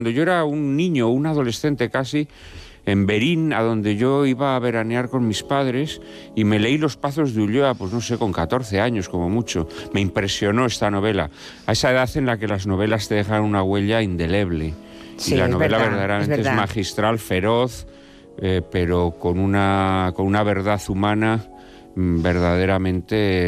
Cuando yo era un niño, un adolescente casi, en Berín, a donde yo iba a veranear con mis padres, y me leí Los Pazos de Ulloa, pues no sé, con 14 años como mucho. Me impresionó esta novela, a esa edad en la que las novelas te dejan una huella indeleble. Y Sí, la es novela verdad, es verdaderamente es verdad. magistral, feroz, pero con una verdad humana verdaderamente